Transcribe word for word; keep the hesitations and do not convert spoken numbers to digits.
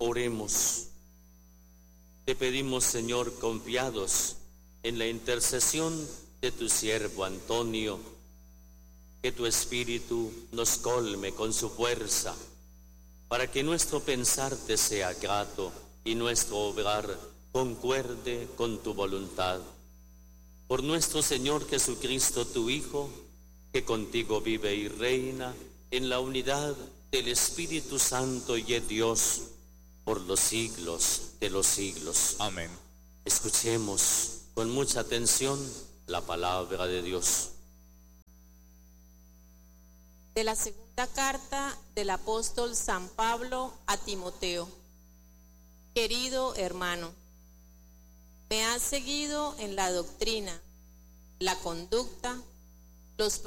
Oremos. Te pedimos, Señor, confiados en la intercesión de tu siervo Antonio, que tu Espíritu nos colme con su fuerza, para que nuestro pensar te sea grato y nuestro obrar concuerde con tu voluntad. Por nuestro Señor Jesucristo, tu Hijo, que contigo vive y reina en la unidad del Espíritu Santo y es Dios por los siglos de los siglos. Amén. Escuchemos con mucha atención la palabra de Dios. De la segunda carta del apóstol San Pablo a Timoteo. Querido hermano, me has seguido en la doctrina, la conducta, los